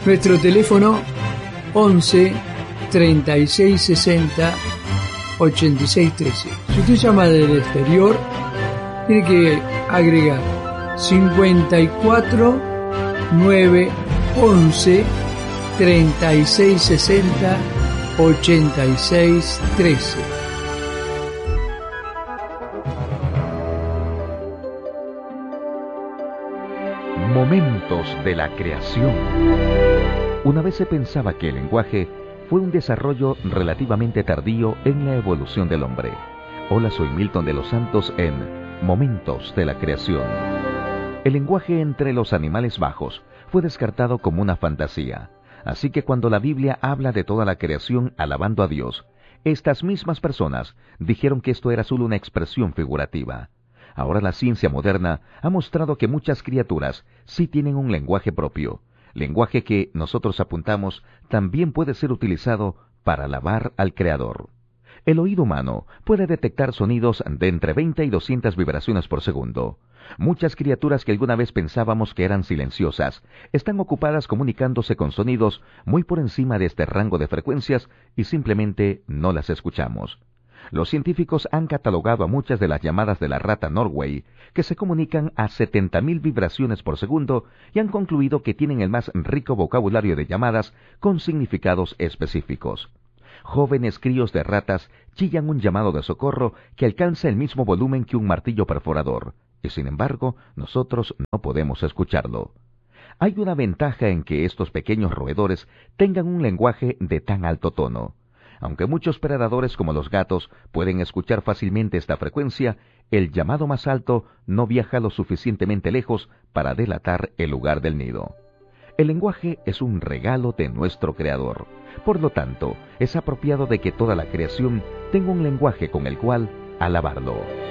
Nuestro teléfono 11 36 60 86 13. Si usted llama del exterior, tiene que agregar 54 9 11 36 60 86 13. Momentos de la creación. Una vez se pensaba que el lenguaje fue un desarrollo relativamente tardío en la evolución del hombre. Hola, soy Milton de los Santos en Momentos de la creación. El lenguaje entre los animales bajos fue descartado como una fantasía. Así que cuando la Biblia habla de toda la creación alabando a Dios, estas mismas personas dijeron que esto era solo una expresión figurativa. Ahora la ciencia moderna ha mostrado que muchas criaturas sí tienen un lenguaje propio. Lenguaje que nosotros apuntamos también puede ser utilizado para alabar al Creador. El oído humano puede detectar sonidos de entre 20 y 200 vibraciones por segundo. Muchas criaturas que alguna vez pensábamos que eran silenciosas están ocupadas comunicándose con sonidos muy por encima de este rango de frecuencias y simplemente no las escuchamos. Los científicos han catalogado a muchas de las llamadas de la rata Norway, que se comunican a 70.000 vibraciones por segundo, y han concluido que tienen el más rico vocabulario de llamadas con significados específicos. Jóvenes críos de ratas chillan un llamado de socorro que alcanza el mismo volumen que un martillo perforador, y sin embargo, nosotros no podemos escucharlo. Hay una ventaja en que estos pequeños roedores tengan un lenguaje de tan alto tono. Aunque muchos predadores como los gatos pueden escuchar fácilmente esta frecuencia, el llamado más alto no viaja lo suficientemente lejos para delatar el lugar del nido. El lenguaje es un regalo de nuestro Creador. Por lo tanto, es apropiado de que toda la creación tenga un lenguaje con el cual alabarlo.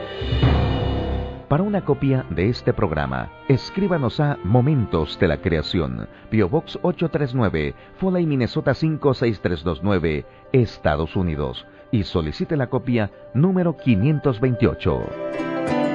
Para una copia de este programa, escríbanos a Momentos de la Creación, P.O. Box 839, Foley, Minnesota 56329, Estados Unidos, y solicite la copia número 528.